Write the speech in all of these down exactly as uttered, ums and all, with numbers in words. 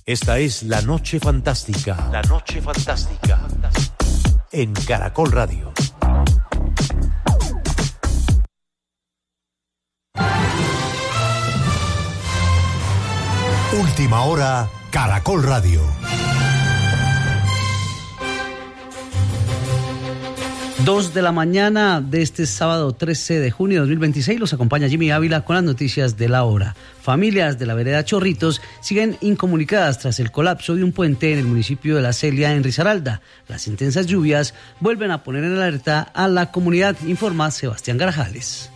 Esta es La Noche Fantástica. La Noche Fantástica. En Caracol Radio. Última hora, Caracol Radio. Dos de la mañana de este sábado trece de junio de dos mil veintiséis los acompaña Jimmy Ávila con las noticias de la hora. Familias de la vereda Chorritos siguen incomunicadas tras el colapso de un puente en el municipio de La Celia, en Risaralda. Las intensas lluvias vuelven a poner en alerta a la comunidad, informa Sebastián Grajales.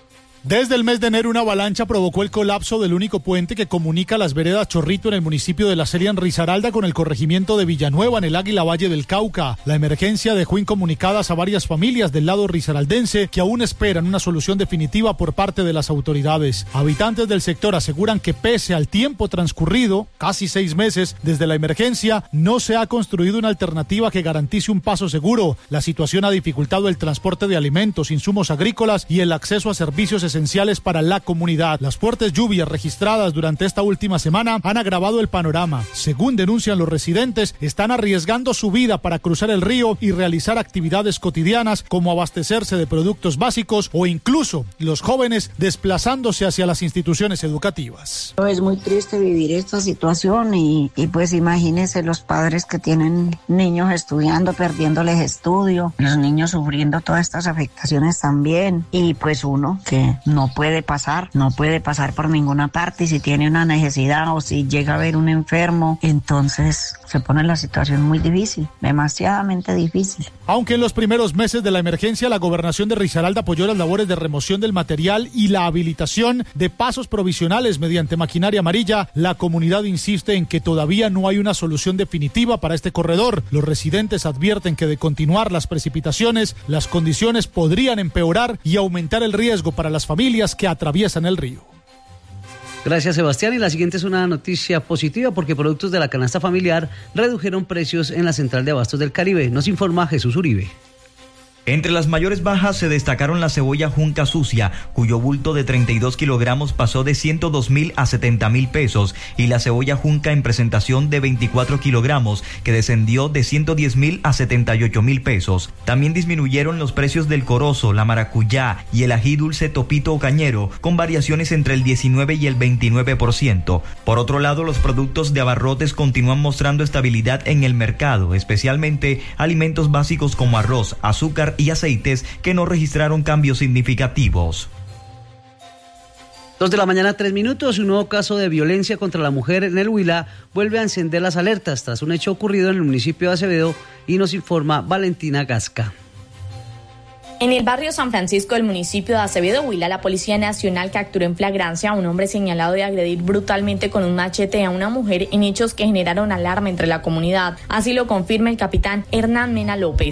Desde el mes de enero, una avalancha provocó el colapso del único puente que comunica las veredas Chorrito en el municipio de La Celia, en Risaralda, con el corregimiento de Villanueva, en el Águila Valle del Cauca. La emergencia dejó incomunicadas a varias familias del lado risaraldense que aún esperan una solución definitiva por parte de las autoridades. Habitantes del sector aseguran que pese al tiempo transcurrido, casi seis meses desde la emergencia, no se ha construido una alternativa que garantice un paso seguro. La situación ha dificultado el transporte de alimentos, insumos agrícolas y el acceso a servicios esenciales para la comunidad. Las fuertes lluvias registradas durante esta última semana han agravado el panorama. Según denuncian los residentes, están arriesgando su vida para cruzar el río y realizar actividades cotidianas como abastecerse de productos básicos o incluso los jóvenes desplazándose hacia las instituciones educativas. Es muy triste vivir esta situación y, y pues imagínense los padres que tienen niños estudiando, perdiéndoles estudio, los niños sufriendo todas estas afectaciones también, y pues uno que no puede pasar, no puede pasar por ninguna parte, y si tiene una necesidad o si llega a haber un enfermo, entonces se pone la situación muy difícil, demasiadamente difícil. Aunque en los primeros meses de la emergencia la gobernación de Risaralda apoyó las labores de remoción del material y la habilitación de pasos provisionales mediante maquinaria amarilla, la comunidad insiste en que todavía no hay una solución definitiva para este corredor. Los residentes advierten que de continuar las precipitaciones, las condiciones podrían empeorar y aumentar el riesgo para las familias que atraviesan el río. Gracias, Sebastián. Y la siguiente es una noticia positiva porque productos de la canasta familiar redujeron precios en la Central de Abastos del Caribe. Nos informa Jesús Uribe. Entre las mayores bajas se destacaron la cebolla junca sucia, cuyo bulto de treinta y dos kilogramos pasó de ciento dos mil a setenta mil pesos, y la cebolla junca en presentación de veinticuatro kilogramos, que descendió de ciento diez mil a setenta y ocho mil pesos. También disminuyeron los precios del corozo, la maracuyá y el ají dulce topito o cañero, con variaciones entre el diecinueve y el veintinueve por ciento. Por otro lado, los productos de abarrotes continúan mostrando estabilidad en el mercado, especialmente alimentos básicos como arroz, azúcar y aceites, que no registraron cambios significativos. Dos de la mañana, tres minutos. Un nuevo caso de violencia contra la mujer en el Huila vuelve a encender las alertas tras un hecho ocurrido en el municipio de Acevedo, y nos informa Valentina Gasca. En el barrio San Francisco del municipio de Acevedo, Huila, la Policía Nacional capturó en flagrancia a un hombre señalado de agredir brutalmente con un machete a una mujer en hechos que generaron alarma entre la comunidad. Así lo confirma el capitán Hernán Mena López.